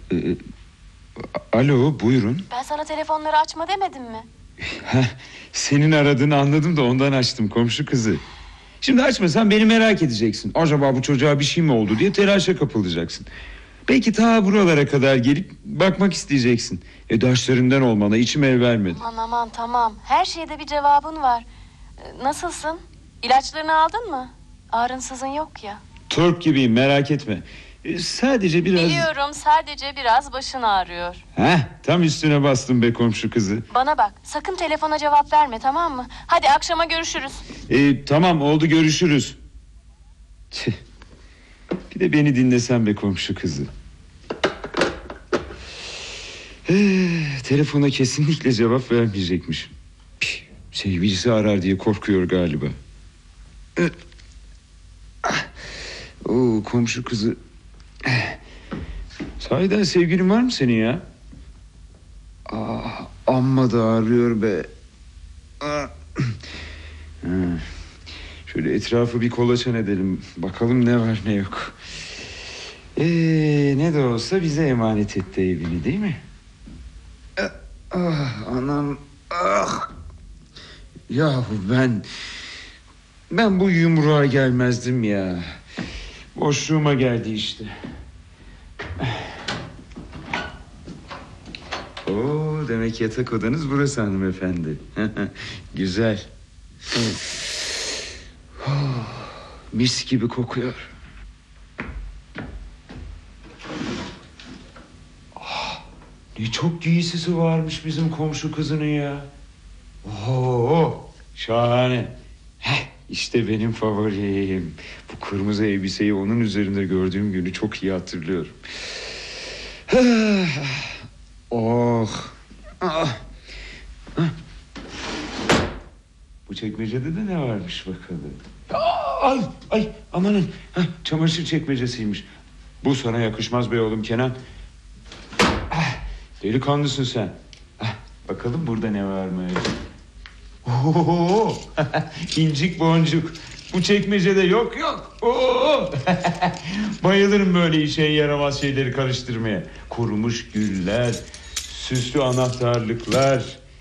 Ee, Alo, buyurun. Ben sana telefonları açma demedim mi? Senin aradığını anladım da ondan açtım, komşu kızı. Şimdi açmasan beni merak edeceksin. Acaba bu çocuğa bir şey mi oldu diye telaşa kapılacaksın. Belki ta buralara kadar gelip bakmak isteyeceksin. Derslerinden olmana içim el vermedi. Aman tamam. Her şeyde bir cevabın var. Nasılsın? İlaçlarını aldın mı? Ağrınsızın yok ya. Turp gibiyim, merak etme. Sadece biraz... Biliyorum, sadece biraz başın ağrıyor. Tam üstüne bastım be komşu kızı. Bana bak, sakın telefona cevap verme, tamam mı? Hadi akşama görüşürüz. Tamam, oldu, görüşürüz. Bir de beni dinlesen be komşu kızı. Telefona kesinlikle cevap vermeyecekmiş. Sevgilisi arar diye korkuyor galiba. Komşu kızı. Sahiden sevgilin var mı senin ya? Amma da ağrıyor be. Şöyle etrafı bir kolaçan edelim. Bakalım ne var ne yok. Ne de olsa bize emanet etti evini, değil mi? Anam. Yahu ben bu yumruğa gelmezdim ya. Boşluğuma geldi işte. Demek yatak odanız burası hanımefendi. Güzel. Mis gibi kokuyor. Ne çok giysisi varmış bizim komşu kızının ya. Şahane. İşte benim favorim. Bu kırmızı elbiseyi onun üzerinde gördüğüm günü çok iyi hatırlıyorum. Bu çekmecede de ne varmış bakalım. Ay amanın. Çamaşır çekmecesiymiş. Bu sana yakışmaz be oğlum Kenan. Delikanlısın sen. Bakalım burada ne varmış. İncik boncuk. Bu çekmecede yok. Bayılırım böyle işe yaramaz şeyleri karıştırmaya. Kurumuş güller, süslü anahtarlıklar,